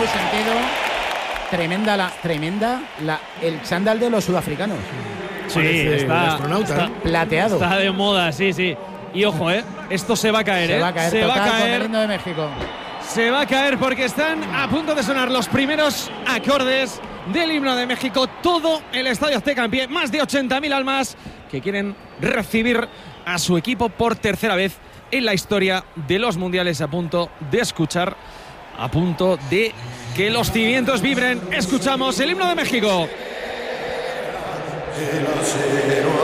ese sentido, tremenda el chándal de los sudafricanos. Sí, está plateado. Está de moda, sí. Y ojo, esto se va a caer, Se va a caer con el himno de México. Se va a caer porque están a punto de sonar los primeros acordes del himno de México. Todo el Estadio Azteca en pie, más de 80.000 almas que quieren recibir a su equipo por tercera vez en la historia de los mundiales, a punto de escuchar, a punto de que los cimientos vibren. Escuchamos el himno de México.